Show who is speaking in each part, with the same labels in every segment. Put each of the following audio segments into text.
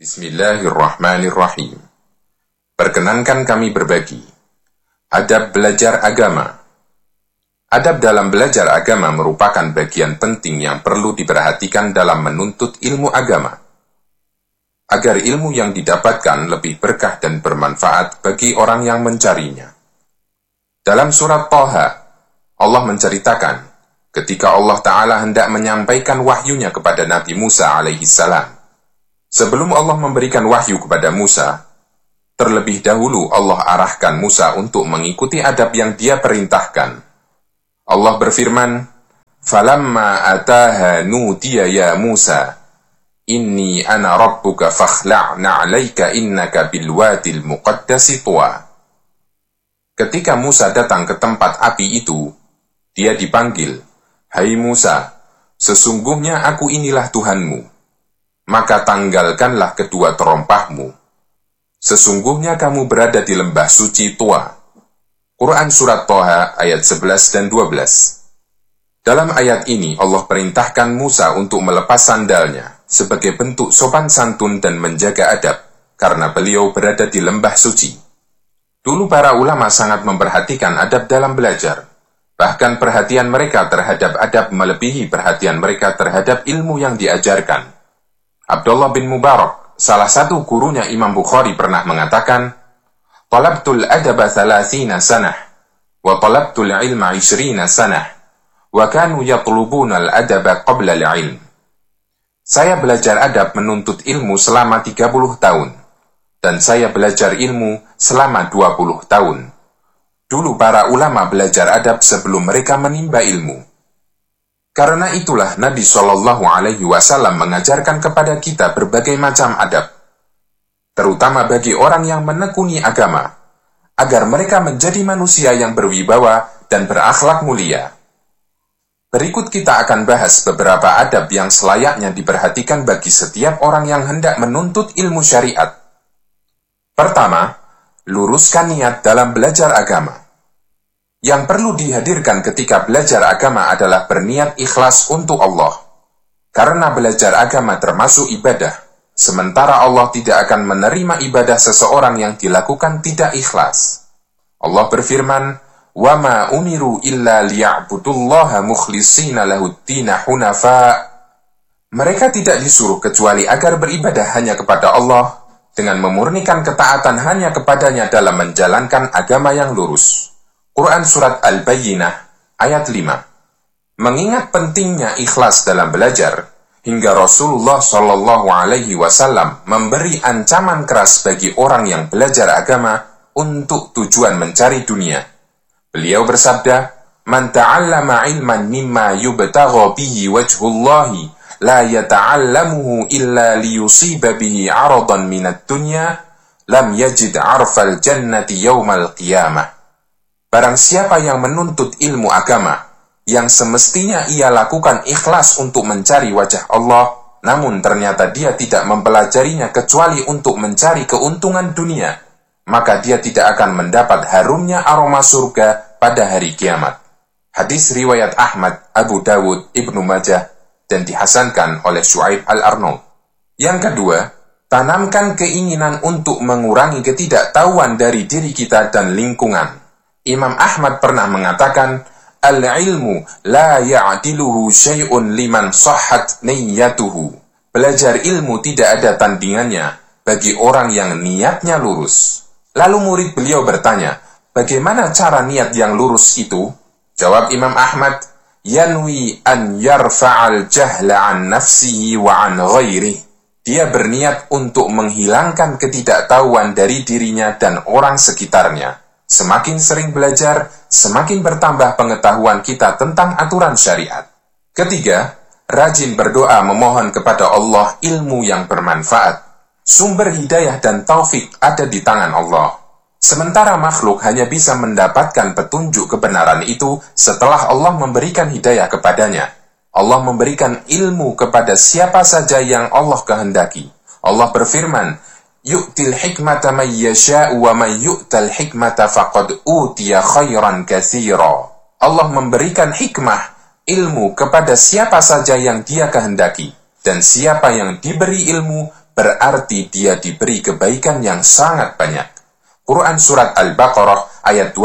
Speaker 1: Bismillahirrahmanirrahim. Perkenankan kami berbagi. Adab belajar agama. Adab dalam belajar agama merupakan bagian penting yang perlu diperhatikan dalam menuntut ilmu agama, agar ilmu yang didapatkan lebih berkah dan bermanfaat bagi orang yang mencarinya. Dalam surat Thaha, Allah menceritakan ketika Allah Ta'ala hendak menyampaikan wahyunya kepada Nabi Musa alaihissalam. Sebelum Allah memberikan wahyu kepada Musa, terlebih dahulu Allah arahkan Musa untuk mengikuti adab yang Dia perintahkan. Allah berfirman, "Falamma ataha nudiya ya Musa, inni ana rabbuka fakhla'na 'alaika innaka bilwadil muqaddasi tuwa." Ketika Musa datang ke tempat api itu, dia dipanggil, "Hai Musa, sesungguhnya aku inilah Tuhanmu. Maka tanggalkanlah kedua terompahmu. Sesungguhnya kamu berada di lembah suci Tua." Quran Surat Thaha ayat 11 dan 12. Dalam ayat ini Allah perintahkan Musa untuk melepas sandalnya sebagai bentuk sopan santun dan menjaga adab, karena beliau berada di lembah suci. Dulu para ulama sangat memperhatikan adab dalam belajar. Bahkan perhatian mereka terhadap adab melebihi perhatian mereka terhadap ilmu yang diajarkan. Abdullah bin Mubarak, salah satu gurunya Imam Bukhari, pernah mengatakan, "Talabtul adaba 30 sanah, wa talabtul ilma 20 sanah, wa kanu yatlubuna al-adaba qabla al-ilm." Saya belajar adab menuntut ilmu selama 30 tahun, dan saya belajar ilmu selama 20 tahun. Dulu para ulama belajar adab sebelum mereka menimba ilmu. Karena itulah Nabi SAW mengajarkan kepada kita berbagai macam adab, terutama bagi orang yang menekuni agama, agar mereka menjadi manusia yang berwibawa dan berakhlak mulia. Berikut kita akan bahas beberapa adab yang selayaknya diperhatikan bagi setiap orang yang hendak menuntut ilmu syariat. Pertama, luruskan niat dalam belajar agama. Yang perlu dihadirkan ketika belajar agama adalah berniat ikhlas untuk Allah. Karena belajar agama termasuk ibadah, sementara Allah tidak akan menerima ibadah seseorang yang dilakukan tidak ikhlas. Allah berfirman, "Wa ma umiru illa liya'budullaha mukhlishina lahud-dina hunafa." Mereka tidak disuruh kecuali agar beribadah hanya kepada Allah, dengan memurnikan ketaatan hanya kepadanya dalam menjalankan agama yang lurus. Quran Surat Al-Bayyinah ayat 5. Mengingat pentingnya ikhlas dalam belajar, hingga Rasulullah SAW memberi ancaman keras bagi orang yang belajar agama untuk tujuan mencari dunia. Beliau bersabda, "Man ta'allama ilman mimma yubtagha bihi wajhullahi la yata'allamuhu illa liyusiba bihi 'aradan minad dunya lam yajid 'arfal jannati yawmal qiyamah." Barang siapa yang menuntut ilmu agama, yang semestinya ia lakukan ikhlas untuk mencari wajah Allah, namun ternyata dia tidak mempelajarinya kecuali untuk mencari keuntungan dunia, maka dia tidak akan mendapat harumnya aroma surga pada hari kiamat. Hadis riwayat Ahmad, Abu Dawud, Ibnu Majah, dan dihasankan oleh Syuaib Al-Arnaud. Yang kedua, tanamkan keinginan untuk mengurangi ketidaktahuan dari diri kita dan lingkungan. Imam Ahmad pernah mengatakan, "Al-ilmu la ya'diluhu syai'un liman sahhat niyyatuhu." Belajar ilmu tidak ada tandingannya bagi orang yang niatnya lurus. Lalu murid beliau bertanya, bagaimana cara niat yang lurus itu? Jawab Imam Ahmad, "Yanwi an yarfa'al jahla an nafsihi wa an ghairihi." Dia berniat untuk menghilangkan ketidaktahuan dari dirinya dan orang sekitarnya. Semakin sering belajar, semakin bertambah pengetahuan kita tentang aturan syariat. Ketiga, rajin berdoa memohon kepada Allah ilmu yang bermanfaat. Sumber hidayah dan taufik ada di tangan Allah. Sementara makhluk hanya bisa mendapatkan petunjuk kebenaran itu setelah Allah memberikan hidayah kepadanya. Allah memberikan ilmu kepada siapa saja yang Allah kehendaki. Allah berfirman, "Yu'til hikmata man yasha'u wa man yu'tal hikmata faqad utiya khairan katsira." Allah memberikan hikmah, ilmu kepada siapa saja yang Dia kehendaki, dan siapa yang diberi ilmu, berarti dia diberi kebaikan yang sangat banyak. Quran Surat Al-Baqarah ayat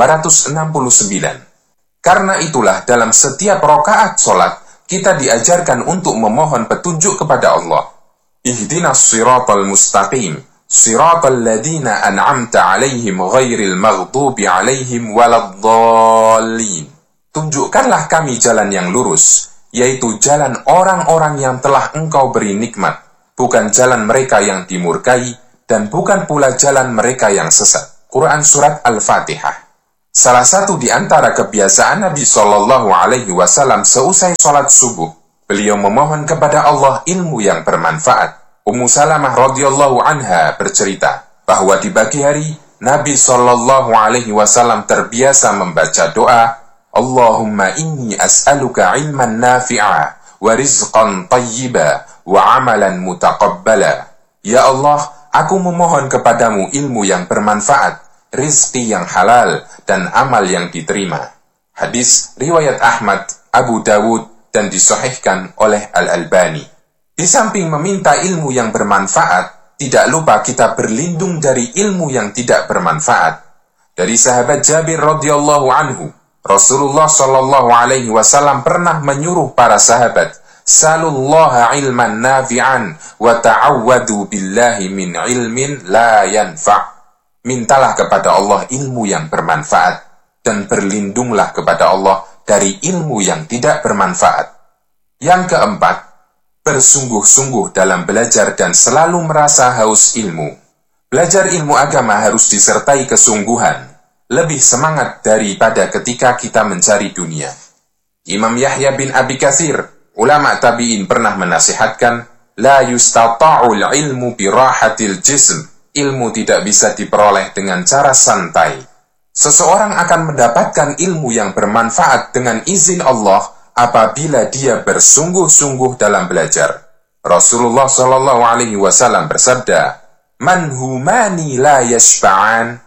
Speaker 1: 269. Karena itulah dalam setiap rakaat sholat, kita diajarkan untuk memohon petunjuk kepada Allah. Ihdinas siratal mustaqim, siratal ladina an'amta alaihim ghairil maghdubi alaihim waladdallin. Tunjukkanlah kami jalan yang lurus, yaitu jalan orang-orang yang telah Engkau beri nikmat, bukan jalan mereka yang dimurkai, dan bukan pula jalan mereka yang sesat. Quran Surat Al-Fatihah. Salah satu di antara kebiasaan Nabi Shallallahu Alaihi Wasallam seusai sholat subuh, beliau memohon kepada Allah ilmu yang bermanfaat. Ummu Salamah radhiyallahu anha bercerita bahwa di pagi hari Nabi Shallallahu Alaihi Wasallam terbiasa membaca doa, Allahumma inni as'aluka ilman nafi'a wa rizqan tayyiba wa amalan mutaqabbala. Ya Allah, aku memohon kepadamu ilmu yang bermanfaat, rizki yang halal, dan amal yang diterima. Hadis riwayat Ahmad, Abu Dawud, dan disahihkan oleh Al-Albani. Di samping meminta ilmu yang bermanfaat, tidak lupa kita berlindung dari ilmu yang tidak bermanfaat. Dari sahabat Jabir radhiyallahu anhu, Rasulullah Shallallahu Alaihi Wasallam pernah menyuruh para sahabat, Salullaha ilman nafi'an wa ta'awwadu billahi min ilmin la yanfa'. Mintalah kepada Allah ilmu yang bermanfaat dan berlindunglah kepada Allah dari ilmu yang tidak bermanfaat. Yang keempat, bersungguh-sungguh dalam belajar dan selalu merasa haus ilmu. Belajar ilmu agama harus disertai kesungguhan, lebih semangat daripada ketika kita mencari dunia. Imam Yahya bin Abi Katsir, ulama tabi'in, pernah menasihatkan, La yustata'ul ilmu birahatil jism. Ilmu tidak bisa diperoleh dengan cara santai. Seseorang akan mendapatkan ilmu yang bermanfaat dengan izin Allah apabila dia bersungguh-sungguh dalam belajar. Rasulullah Shallallahu Alaihi Wasallam bersabda, Manhumani la yashba'an,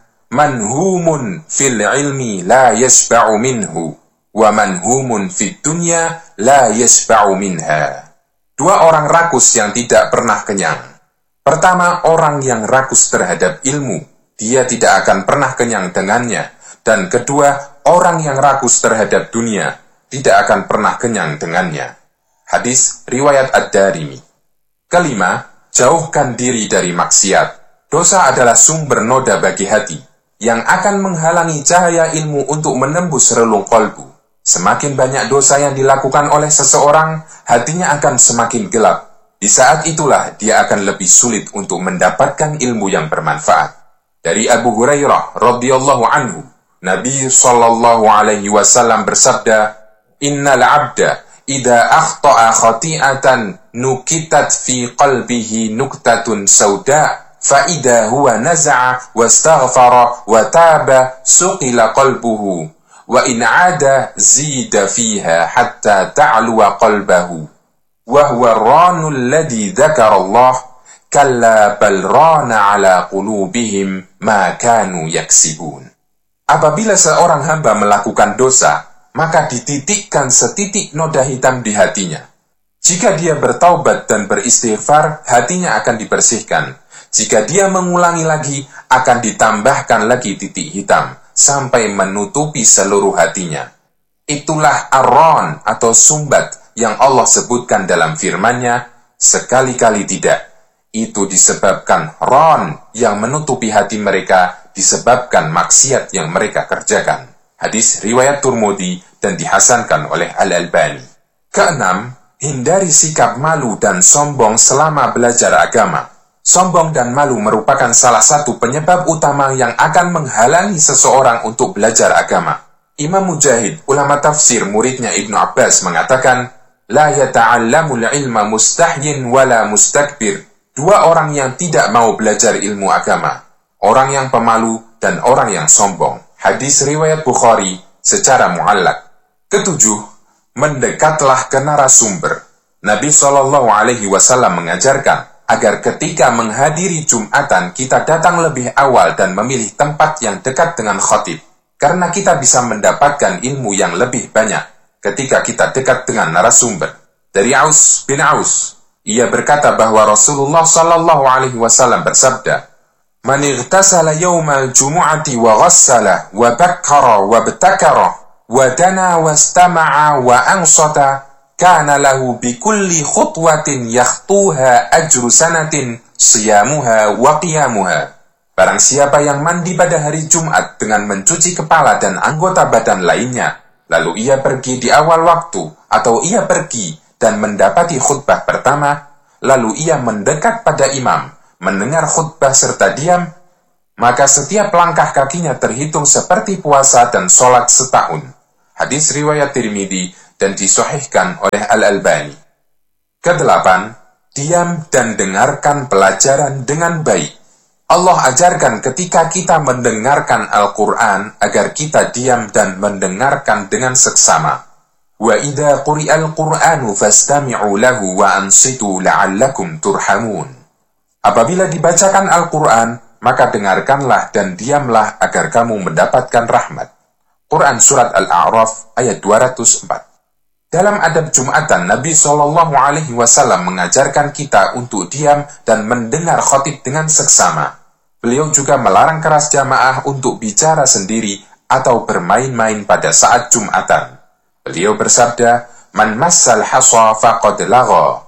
Speaker 1: manhumun fil ilmi la yashba'u minhu, wa manhumun fid dunya la yashba'u minha. Dua orang rakus yang tidak pernah kenyang. Pertama, orang yang rakus terhadap ilmu, dia tidak akan pernah kenyang dengannya. Dan kedua, orang yang rakus terhadap dunia, tidak akan pernah kenyang dengannya. Hadis riwayat Ad-Darimi. Kelima, jauhkan diri dari maksiat. Dosa adalah sumber noda bagi hati, yang akan menghalangi cahaya ilmu untuk menembus relung kolbu. Semakin banyak dosa yang dilakukan oleh seseorang, hatinya akan semakin gelap. Di saat itulah dia akan lebih sulit untuk mendapatkan ilmu yang bermanfaat. Dari Abu Hurairah radhiyallahu anhu, Nabi Shallallahu Alaihi Wasallam bersabda, Innal abda idza akhta'a khati'atan nukitat fi qalbihi nuktatun sauda fa idza huwa naza'a wastaghfara wa taba suqila qalbuhu wa in 'ada zida fiha hatta ta'luwa qalbahu. وَهُوَ الرَّانُ الَّذِي ذَكَرَ اللَّهِ كَلَّا بَلْ رَانَ عَلَى قُلُوبِهِمْ مَا كَانُوا يَكْسِبُونَ. Apabila seorang hamba melakukan dosa, maka dititikkan setitik noda hitam di hatinya. Jika dia bertaubat dan beristighfar, hatinya akan dibersihkan. Jika dia mengulangi lagi, akan ditambahkan lagi titik hitam, sampai menutupi seluruh hatinya. Itulah ar-ran atau sumbat yang Allah sebutkan dalam firman-Nya, sekali-kali tidak. Itu disebabkan ran yang menutupi hati mereka, disebabkan maksiat yang mereka kerjakan. Hadis riwayat Turmudi dan dihasankan oleh Al-Albani. Keenam, hindari sikap malu dan sombong selama belajar agama. Sombong dan malu merupakan salah satu penyebab utama yang akan menghalangi seseorang untuk belajar agama. Imam Mujahid, ulama tafsir muridnya Ibnu Abbas, mengatakan, La yata'allamul ilma mustahyin wala mustakbir. Dua orang yang tidak mau belajar ilmu agama, orang yang pemalu dan orang yang sombong. Hadis riwayat Bukhari secara mu'allaq. Ketujuh, mendekatlah ke narasumber. Nabi Shallallahu Alaihi Wasallam mengajarkan agar ketika menghadiri Jumatan kita datang lebih awal dan memilih tempat yang dekat dengan khatib, karena kita bisa mendapatkan ilmu yang lebih banyak ketika kita dekat dengan narasumber. Dari Aus bin Aus, Ia berkata bahwa Rasulullah sallallahu alaihi wasallam bersabda, "Man ightasala yawmal jumu'ati wa ghassala wa bakkara wa btakara wa dana wastama'a wa ansata kana lahu bikulli khutwatin yakhtuha ajru sanatin siyamuha wa qiyamuha." Barang siapa yang mandi pada hari Jumat dengan mencuci kepala dan anggota badan lainnya, lalu ia pergi di awal waktu, atau ia pergi dan mendapati khutbah pertama, lalu ia mendekat pada imam, mendengar khutbah serta diam, maka setiap langkah kakinya terhitung seperti puasa dan sholat setahun. Hadis riwayat Tirmidzi dan disahihkan oleh Al-Albani. Kedelapan, diam dan dengarkan pelajaran dengan baik. Allah ajarkan ketika kita mendengarkan Al-Quran agar kita diam dan mendengarkan dengan seksama. Wa idza quri'al Qur'anu fastami'u lahu wa ansitu la'allakum turhamun. Apabila dibacakan Al-Quran, maka dengarkanlah dan diamlah agar kamu mendapatkan rahmat. Quran Surat Al-A'raf ayat 204. Dalam adab Jumatan, Nabi SAW mengajarkan kita untuk diam dan mendengar khatib dengan seksama. Beliau juga melarang keras jamaah untuk bicara sendiri atau bermain-main pada saat Jumatan. Beliau bersabda, "Man massal hasa faqad lagha."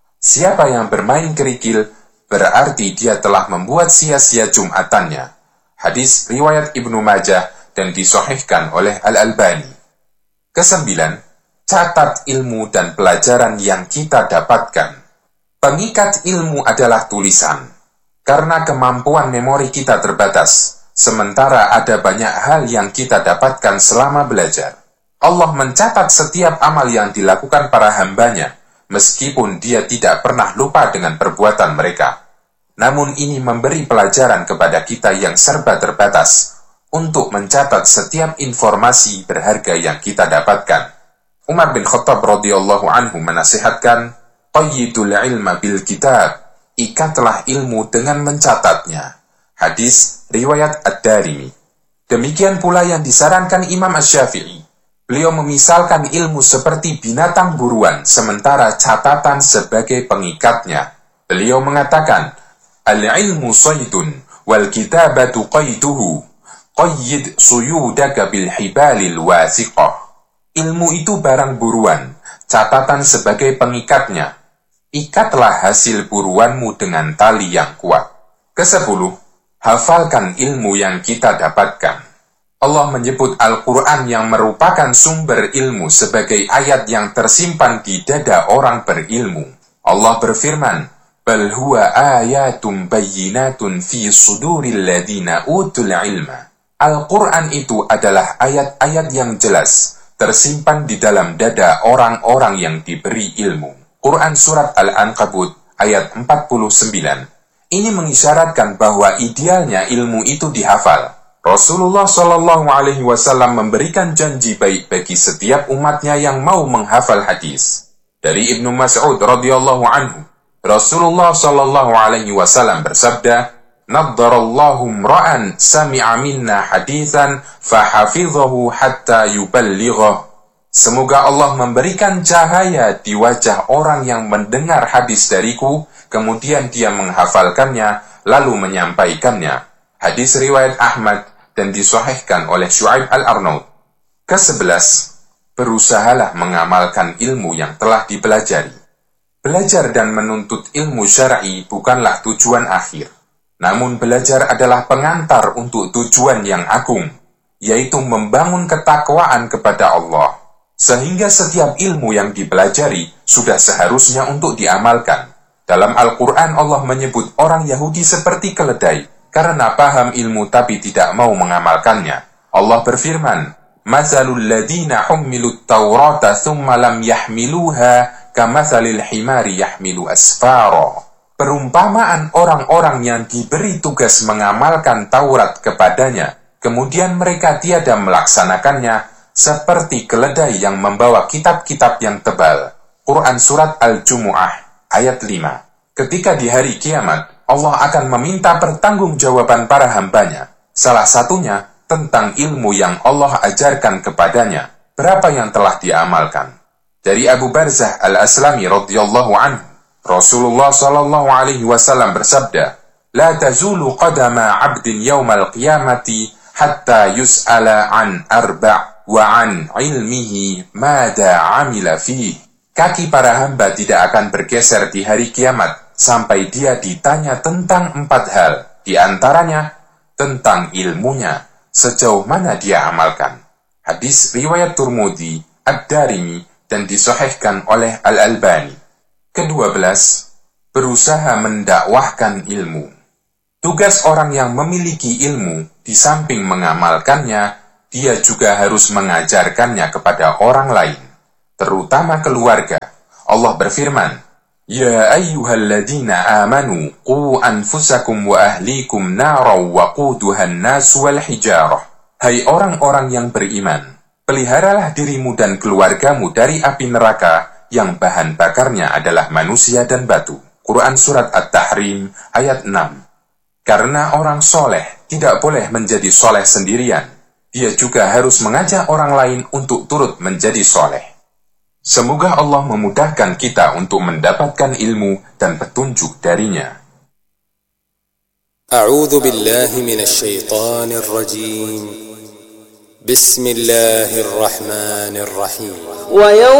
Speaker 1: Siapa yang bermain kerikil, berarti dia telah membuat sia-sia Jumatannya. Hadis riwayat Ibnu Majah dan disahihkan oleh Al-Albani. Kesembilan, catat ilmu dan pelajaran yang kita dapatkan. Pengikat ilmu adalah tulisan. Karena kemampuan memori kita terbatas, sementara ada banyak hal yang kita dapatkan selama belajar. Allah mencatat setiap amal yang dilakukan para hambanya, meskipun dia tidak pernah lupa dengan perbuatan mereka. Namun ini memberi pelajaran kepada kita yang serba terbatas, untuk mencatat setiap informasi berharga yang kita dapatkan. Umar bin Khattab radhiyallahu anhu menasihatkan, "Qayyidul ilma bil kitab." Ikatlah ilmu dengan mencatatnya. Hadis riwayat Ad-Darimi. Demikian pula yang disarankan Imam Asy-Syafi'i. Beliau memisalkan ilmu seperti binatang buruan, sementara catatan sebagai pengikatnya. Beliau mengatakan, "Al-ilmu saydun, wal kitabatu qayduhu. Qayyid suyudaka bil hibalil wasiqah." Ilmu itu barang buruan, catatan sebagai pengikatnya. Ikatlah hasil buruanmu dengan tali yang kuat. Kesepuluh, hafalkan ilmu yang kita dapatkan. Allah menyebut Al-Quran yang merupakan sumber ilmu sebagai ayat yang tersimpan di dada orang berilmu. Allah berfirman, "Bal huwa ayatum bayyinatun fi suduril ladina utul ilma." Al-Quran itu adalah ayat-ayat yang jelas, tersimpan di dalam dada orang-orang yang diberi ilmu. Quran Surat Al-Ankabut ayat 49. Ini mengisyaratkan bahwa idealnya ilmu itu dihafal. Rasulullah SAW memberikan janji baik bagi setiap umatnya yang mau menghafal hadis. Dari Ibnu Mas'ud radhiyallahu anhu, Rasulullah SAW bersabda, "Naddarallahu imra'an sami'a minna haditsan fahafidhahu hatta yuballighahu." Semoga Allah memberikan cahaya di wajah orang yang mendengar hadis dariku, kemudian dia menghafalkannya, lalu menyampaikannya. Hadis riwayat Ahmad dan disahihkan oleh Syu'aib Al-Arnaud. Ke-11, berusahalah mengamalkan ilmu yang telah dipelajari. Belajar dan menuntut ilmu syar'i bukanlah tujuan akhir. Namun belajar adalah pengantar untuk tujuan yang agung, yaitu membangun ketakwaan kepada Allah. Sehingga setiap ilmu yang dipelajari sudah seharusnya untuk diamalkan. Dalam Al-Quran Allah menyebut orang Yahudi seperti keledai, karena paham ilmu tapi tidak mau mengamalkannya. Allah berfirman, "Matsalul ladzina hummilut Taurata tsumma lam yahmiluha kamatsalil himari yahmilu asfara." Perumpamaan orang-orang yang diberi tugas mengamalkan Taurat kepadanya, kemudian mereka tiada melaksanakannya, seperti keledai yang membawa kitab-kitab yang tebal. Quran Surat Al-Jumu'ah ayat 5. Ketika di hari kiamat, Allah akan meminta pertanggungjawaban para hambanya. Salah satunya tentang ilmu yang Allah ajarkan kepadanya. Berapa yang telah diamalkan? Dari Abu Barzah Al-Aslami radhiyallahu anhu, Rasulullah Shallallahu Alaihi Wasallam bersabda, "La tazulu qadama 'abdin yaumal qiyamati hatta yus'ala an arba' wa an ilmihi mada 'amila fih." Kaki para hamba tidak akan bergeser di hari kiamat sampai dia ditanya tentang 4 hal, di antaranya tentang ilmunya, sejauh mana dia amalkan. Hadis riwayat Tirmidzi, Ad-Darimi, dan disahihkan oleh Al-Albani. Ke-12, berusaha mendakwahkan ilmu. Tugas orang yang memiliki ilmu, di samping mengamalkannya, dia juga harus mengajarkannya kepada orang lain, terutama keluarga. Allah berfirman, "Ya ayyuhalladzina amanu, qu anfusakum wa ahlikum naraw wa quduhan nas wal hijarah." Hai orang-orang yang beriman, peliharalah dirimu dan keluargamu dari api neraka, yang bahan bakarnya adalah manusia dan batu. Quran Surat At-Tahrim ayat 6. Karena orang soleh tidak boleh menjadi soleh sendirian, dia juga harus mengajak orang lain untuk turut menjadi soleh. Semoga Allah memudahkan kita untuk mendapatkan ilmu dan petunjuk darinya.
Speaker 2: A'udzu billahi minasy syaithanir rajim. Bismillahirrahmanirrahim.